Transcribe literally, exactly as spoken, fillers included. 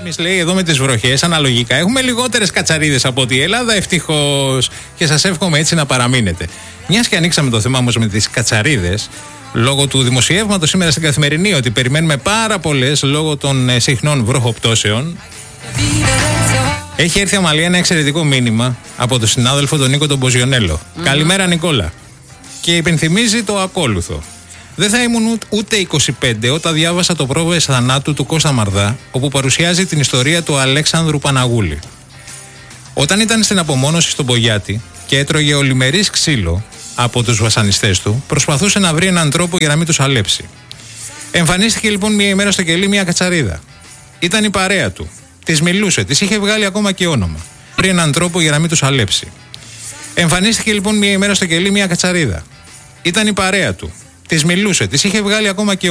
Εμείς, λέει, εδώ με τις βροχές, αναλογικά έχουμε λιγότερες κατσαρίδες από τη Ελλάδα, ευτυχώς. Και σας εύχομαι έτσι να παραμείνετε. Μιας και ανοίξαμε το θέμα όμως με τις κατσαρίδες, λόγω του δημοσιεύματος σήμερα στην Καθημερινή ότι περιμένουμε πάρα πολλές λόγω των ε, συχνών βροχοπτώσεων. Έχει έρθει αμαλία ένα εξαιρετικό μήνυμα από τον συνάδελφο τον Νίκο τον Μποζιονέλο. Mm. Καλημέρα, Νικόλα. Και υπενθυμίζει το ακόλουθο. Δεν θα ήμουν ούτε είκοσι πέντε όταν διάβασα το πρόβες θανάτου του Κώστα Μαρδά, όπου παρουσιάζει την ιστορία του Αλέξανδρου Παναγούλη. Όταν ήταν στην απομόνωση στον Πογιάτη και έτρωγε ολημερής ξύλο από τους βασανιστές του, προσπαθούσε να βρει έναν τρόπο για να μην τους αλέψει. Εμφανίστηκε λοιπόν μια ημέρα στο κελί μια κατσαρίδα. Ήταν η παρέα του. Της μιλούσε, της είχε βγάλει ακόμα και όνομα. Βρει έναν τρόπο για να μην τους αλέψει. Εμφανίστηκε λοιπόν μια ημέρα στο κελί μια κατσαρίδα. Ήταν η παρέα του. Της μιλούσε, της είχε βγάλει ακόμα και